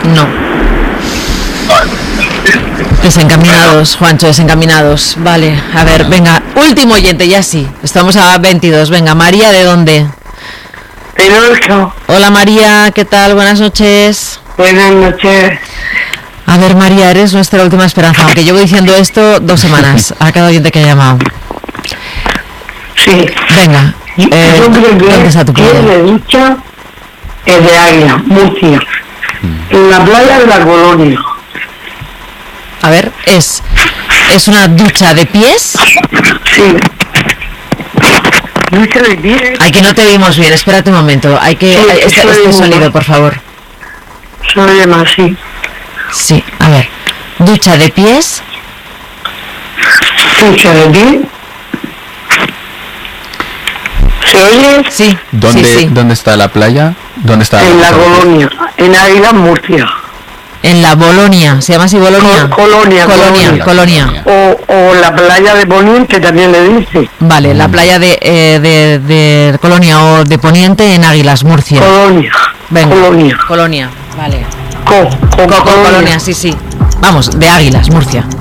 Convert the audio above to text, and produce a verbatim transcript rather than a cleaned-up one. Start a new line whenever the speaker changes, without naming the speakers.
No. Desencaminados, Juancho, desencaminados. Vale, a ver, venga, último oyente, ya sí. Estamos a veintidós. Venga, María, ¿de dónde?
De Lorca.
Hola, María, ¿qué tal? Buenas noches.
Buenas noches.
A ver, María, eres nuestra última esperanza, aunque llevo diciendo esto dos semanas a cada oyente que ha llamado.
Sí.
Venga, eh,
yo creo que
¿dónde está tu
es
playa?
de ducha, es de Águila, Murcia. En la playa de la Colonia.
A ver, es es una ducha de pies.
Sí. Ducha de pies.
Ay, que no te vimos bien, espérate un momento. Hay que
Sí,
hay- este,
soy
este
una.
sonido, por favor.
Soy más, sí.
Sí, a ver. Ducha de pies.
Ducha de pies. ¿Se oye?
Sí.
¿Dónde,
sí, sí.
¿Dónde está la playa? ¿Dónde está?
En la Colonia. En Águila, Murcia.
En la Bolonia, ¿se llama así Bolonia?
Co- Colonia,
Colonia,
Colonia.
Colonia.
O, o la playa de Poniente también le dice.
Vale, la playa de, eh, de, de Colonia o de Poniente en Águilas, Murcia.
Colonia.
Venga.
Colonia.
Colonia, vale.
Co, co,
Co- co-
Colonia.
Colonia, sí, sí. Vamos, de Águilas, Murcia.